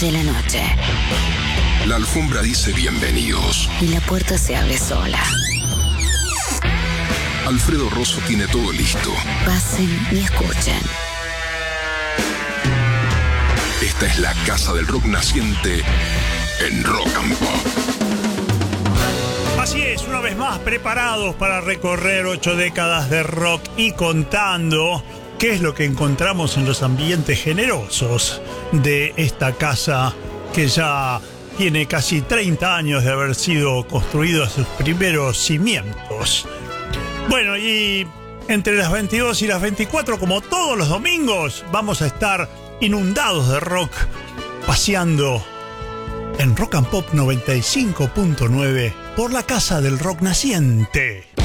de la noche. La alfombra dice bienvenidos. Y la puerta se abre sola. Alfredo Rosso tiene todo listo. Pasen y escuchen. Esta es la casa del rock naciente en Rock and Pop. Así es, una vez más preparados para recorrer 8 décadas de rock y contando qué es lo que encontramos en los ambientes generosos de esta casa que ya tiene casi 30 años de haber sido construido a sus primeros cimientos. Bueno, y entre las 22 y las 24, como todos los domingos, vamos a estar inundados de rock, paseando en Rock and Pop 95.9 por la casa del rock naciente.